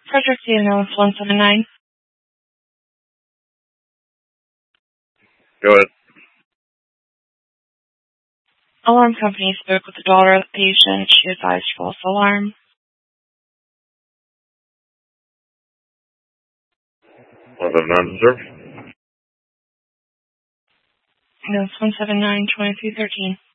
Frederick Nose 179. Go ahead. Alarm company spoke with the daughter of the patient. She advised false alarm. Was it non-deserved? Nose 179 2313.